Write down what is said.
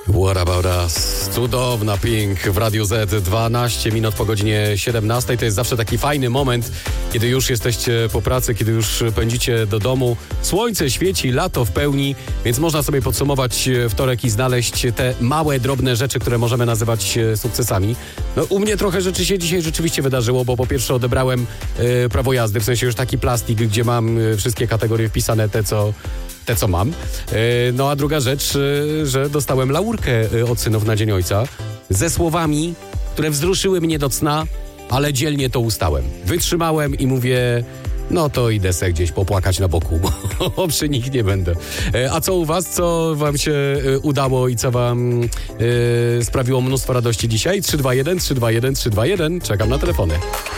What about us? Cudowna Pink w Radiu Z, 12 minut po godzinie 17. To jest zawsze taki fajny moment, kiedy już jesteście po pracy, kiedy już pędzicie do domu. Słońce świeci, lato w pełni, więc można sobie podsumować wtorek i znaleźć te małe, drobne rzeczy, które możemy nazywać sukcesami. No, u mnie trochę rzeczy się dzisiaj rzeczywiście wydarzyło, bo po pierwsze odebrałem prawo jazdy, w sensie już taki plastik, gdzie mam wszystkie kategorie wpisane, te co mam. No a druga rzecz, że dostałem laurkę od synów na Dzień Ojca ze słowami, które wzruszyły mnie do cna, ale dzielnie to ustałem. Wytrzymałem i mówię, no to idę se gdzieś popłakać na boku, bo przy nich nie będę. A co u was? Co wam się udało i co wam sprawiło mnóstwo radości dzisiaj? 321 321 321. Czekam na telefony.